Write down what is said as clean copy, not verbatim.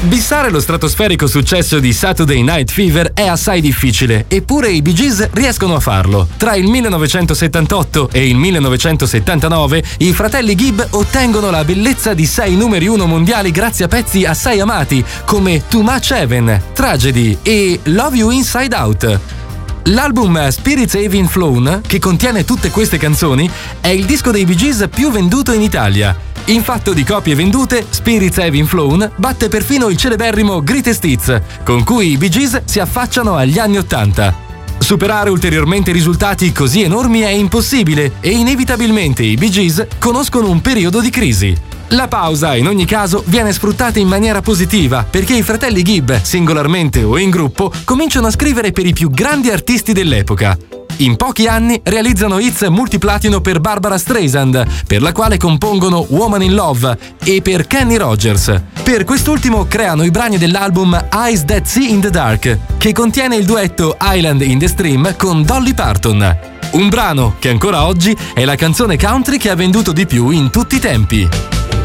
Bissare lo stratosferico successo di Saturday Night Fever è assai difficile, eppure i Bee Gees riescono a farlo. Tra il 1978 e il 1979 i fratelli Gibb ottengono la bellezza di 6 numeri 1 mondiali grazie a pezzi assai amati come Too Much Heaven, Tragedy e Love You Inside Out. L'album Spirits Having Flown, che contiene tutte queste canzoni, è il disco dei Bee Gees più venduto in Italia. In fatto di copie vendute, Spirits Having Flown batte perfino il celeberrimo Greatest Hits, con cui i Bee Gees si affacciano agli anni '80. Superare ulteriormente risultati così enormi è impossibile e inevitabilmente i Bee Gees conoscono un periodo di crisi. La pausa, in ogni caso, viene sfruttata in maniera positiva perché i fratelli Gibb, singolarmente o in gruppo, cominciano a scrivere per i più grandi artisti dell'epoca. In pochi anni realizzano hits multiplatino per Barbara Streisand, per la quale compongono Woman in Love, e per Kenny Rogers. Per quest'ultimo creano i brani dell'album Eyes That See in the Dark, che contiene il duetto Island in the Stream con Dolly Parton. Un brano che ancora oggi è la canzone country che ha venduto di più in tutti i tempi.